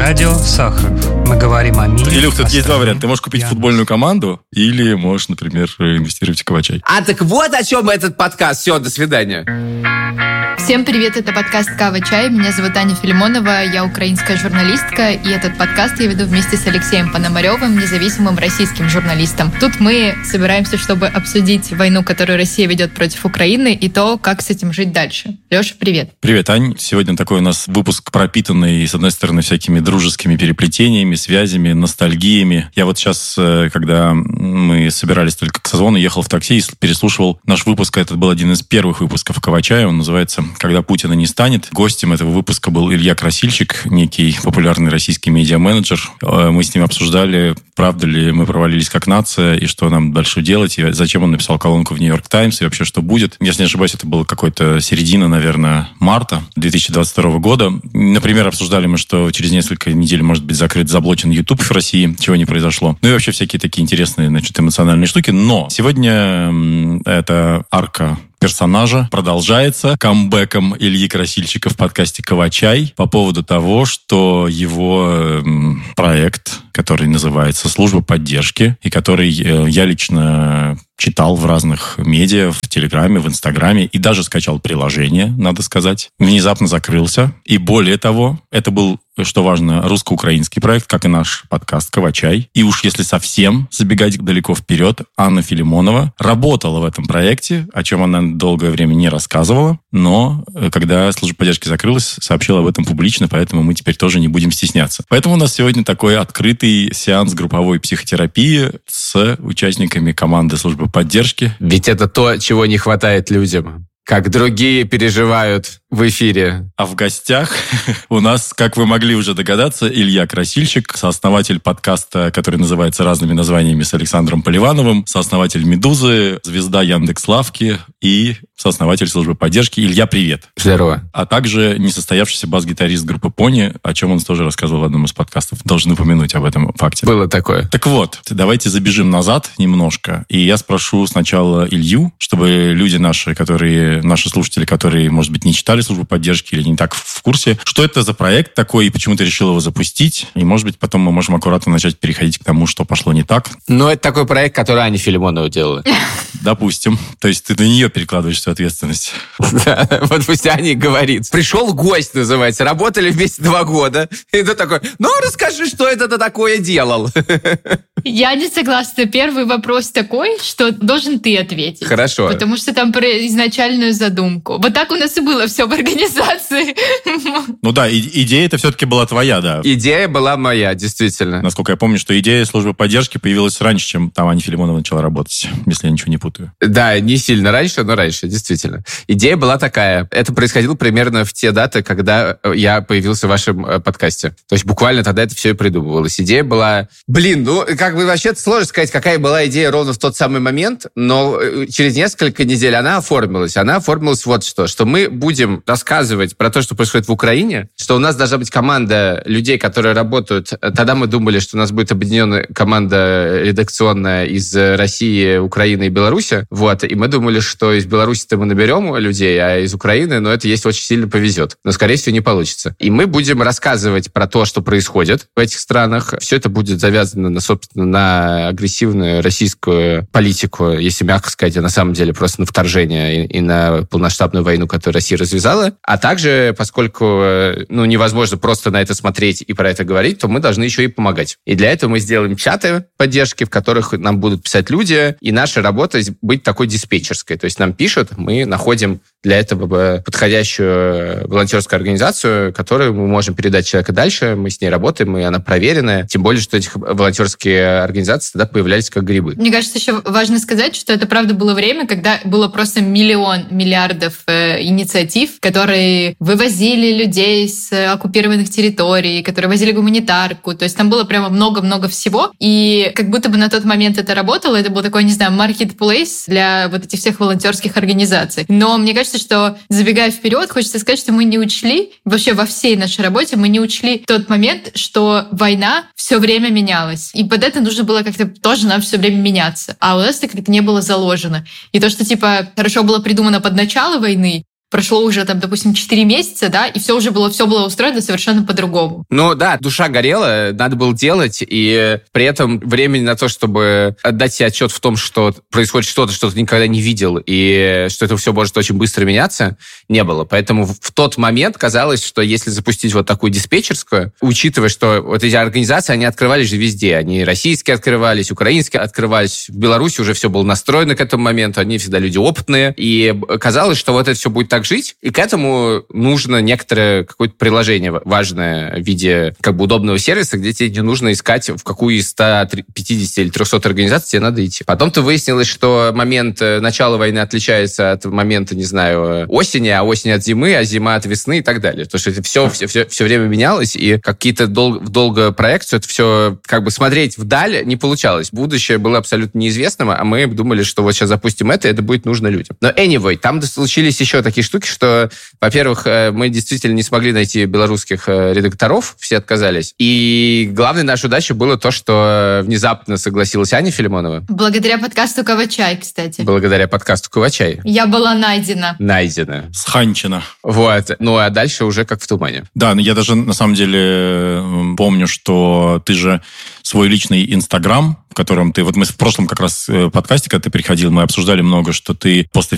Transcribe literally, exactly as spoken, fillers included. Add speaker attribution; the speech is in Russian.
Speaker 1: Радио Сахаров. Мы говорим о мире.
Speaker 2: Илюх, тут есть два варианта. Ты можешь купить футбольную команду или можешь, например, инвестировать в Кавачай.
Speaker 3: А так вот о чем этот подкаст. Все, до свидания.
Speaker 4: Всем привет, это подкаст «Кава Чай». Меня зовут Аня Филимонова, я украинская журналистка, и этот подкаст я веду вместе с Алексеем Пономаревым, независимым российским журналистом. Тут мы собираемся, чтобы обсудить войну, которую Россия ведет против Украины, и то, как с этим жить дальше. Леша, привет.
Speaker 2: Привет, Ань. Сегодня такой у нас выпуск пропитанный, с одной стороны, всякими дружескими переплетениями, связями, ностальгиями. Я вот сейчас, когда мы собирались только к созвону, ехал в такси и переслушивал наш выпуск. Это был один из первых выпусков «Кава Чая». Он называется «Когда Путина не станет». Гостем этого выпуска был Илья Красильщик, некий популярный российский медиа-менеджер. Мы с ним обсуждали, правда ли мы провалились как нация, и что нам дальше делать, и зачем он написал колонку в «Нью-Йорк Таймс», и вообще что будет. Если не ошибаюсь, это было какой-то середина, наверное, марта две тысячи двадцать второго года. Например, обсуждали мы, что через несколько недель может быть закрыт, заблочен YouTube в России, чего не произошло. Ну и вообще всякие такие интересные, значит, эмоциональные штуки. Но сегодня эта арка персонажа продолжается камбэком Ильи Красильщика в подкасте «Кава Чай» по поводу того, что его проект, который называется «Служба поддержки», и который я лично читал в разных медиа, в Телеграме, в Инстаграме, и даже скачал приложение, надо сказать, внезапно закрылся. И более того, это был, что важно, русско-украинский проект, как и наш подкаст «Кава Чай». И уж если совсем забегать далеко вперед, Анна Филимонова работала в этом проекте, о чем она долгое время не рассказывала, но когда служба поддержки закрылась, сообщила об этом публично, поэтому мы теперь тоже не будем стесняться. Поэтому у нас сегодня такой открытый сеанс групповой психотерапии с участниками команды службы поддержки.
Speaker 3: Ведь это то, чего не хватает людям. Как другие переживают в эфире.
Speaker 2: А в гостях у нас, как вы могли уже догадаться, Илья Красильщик, сооснователь подкаста, который называется разными названиями с Александром Поливановым, сооснователь «Медузы», звезда Яндекс.Лавки и сооснователь службы поддержки. Илья, привет.
Speaker 3: Здорово.
Speaker 2: А также несостоявшийся бас-гитарист группы «Пони», о чем он тоже рассказывал в одном из подкастов. Должен упомянуть об этом факте.
Speaker 3: Было такое.
Speaker 2: Так вот, давайте забежим назад немножко. И я спрошу сначала Илью, чтобы люди наши, которые, наши слушатели, которые, может быть, не читали службу поддержки или не так в курсе, что это за проект такой и почему ты решил его запустить. И, может быть, потом мы можем аккуратно начать переходить к тому, что пошло не так.
Speaker 3: Ну, это такой проект, который Аня Филимонова делала.
Speaker 2: Допустим. То есть ты на нее перекладываешь всю ответственность.
Speaker 3: Да, вот пусть Аня и говорит. Пришел гость, называется. Работали вместе два года. И ты такой, ну, расскажи, что это ты такое делал.
Speaker 4: Я не согласна. Первый вопрос такой, что должен ты ответить.
Speaker 3: Хорошо.
Speaker 4: Потому что там про изначальную задумку. Вот так у нас и было все в организации.
Speaker 2: Ну да, и, идея это все-таки была твоя, да.
Speaker 3: Идея была моя, действительно.
Speaker 2: Насколько я помню, что идея службы поддержки появилась раньше, чем там Аня Филимонова начала работать, если я ничего не путаю.
Speaker 3: Да, не сильно раньше, но раньше, действительно. Идея была такая. Это происходило примерно в те даты, когда я появился в вашем подкасте. То есть буквально тогда это все и придумывалось. Идея была... Блин, ну, как бы вообще сложно сказать, какая была идея ровно в тот самый момент, но через несколько недель она оформилась. Она оформилась вот что, что мы будем рассказывать про то, что происходит в Украине, что у нас должна быть команда людей, которые работают. Тогда мы думали, что у нас будет объединенная команда редакционная из России, Украины и Беларуси. Вот. И мы думали, что из Беларуси-то мы наберем людей, а из Украины, ну, это если очень сильно повезет. Но, скорее всего, не получится. И мы будем рассказывать про то, что происходит в этих странах. Все это будет завязано, на, собственно, на агрессивную российскую политику, если мягко сказать, а на самом деле просто на вторжение и, и на полномасштабную войну, которую Россия развязала. А также, поскольку ну, невозможно просто на это смотреть и про это говорить, то мы должны еще и помогать. И для этого мы сделаем чаты поддержки, в которых нам будут писать люди, и наша работа быть такой диспетчерской. То есть нам пишут, мы находим для этого подходящую волонтерскую организацию, которую мы можем передать человека дальше, мы с ней работаем, и она проверенная. Тем более, что этих волонтерские организации тогда появлялись как грибы.
Speaker 4: Мне кажется, еще важно сказать, что это, правда, было время, когда было просто миллион, миллиардов э, инициатив, которые вывозили людей с оккупированных территорий, которые возили гуманитарку. То есть там было прямо много-много всего. И как будто бы на тот момент это работало. Это был такой, не знаю, marketplace для вот этих всех волонтерских организаций. Но мне кажется, что, забегая вперед, хочется сказать, что мы не учли, вообще во всей нашей работе мы не учли тот момент, что война все время менялась. И под это нужно было как-то тоже нам все время меняться. А у нас это как-то не было заложено. И то, что, типа, хорошо было придумано под начало войны, прошло уже, там, допустим, четыре месяца, да, и все уже было, все было устроено совершенно по-другому.
Speaker 3: Ну да, душа горела, надо было делать, и при этом времени на то, чтобы отдать себе отчет в том, что происходит что-то, что ты никогда не видел, и что это все может очень быстро меняться, не было. Поэтому в тот момент казалось, что если запустить вот такую диспетчерскую, учитывая, что вот эти организации, они открывались же везде. Они российские открывались, украинские открывались. В Беларуси уже все было настроено к этому моменту, они всегда люди опытные. И казалось, что вот это все будет так жить, и к этому нужно некоторое какое-то приложение важное в виде как бы удобного сервиса, где тебе не нужно искать, в какую из ста пятидесяти или трехсот организаций тебе надо идти. Потом-то выяснилось, что момент начала войны отличается от момента, не знаю, осени, а осень от зимы, а зима от весны и так далее. Потому что это все, все, все, все время менялось, и какие-то дол- в долгую проекцию это все как бы смотреть вдаль не получалось. Будущее было абсолютно неизвестным, а мы думали, что вот сейчас запустим это, и это будет нужно людям. Но anyway, там случились еще такие штуки, что, во-первых, мы действительно не смогли найти белорусских редакторов, все отказались. И главной нашей удачей было то, что внезапно согласилась Аня Филимонова.
Speaker 4: Благодаря подкасту «Кавачай», кстати.
Speaker 3: Благодаря подкасту «Кавачай».
Speaker 4: Я была найдена.
Speaker 3: Найдена.
Speaker 2: Сханчена.
Speaker 3: Вот. Ну, а дальше уже как в тумане.
Speaker 2: Да, но я даже на самом деле помню, что ты же свой личный Инстаграм, в котором ты... Вот мы в прошлом как раз подкасте, когда ты приходил, мы обсуждали много, что ты после